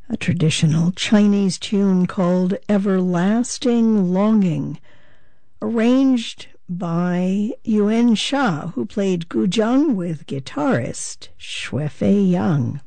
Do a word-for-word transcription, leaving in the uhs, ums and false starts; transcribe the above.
a traditional Chinese tune called Everlasting Longing, arranged by Yuan Sha, who played guzheng with guitarist Xue Fei Yang.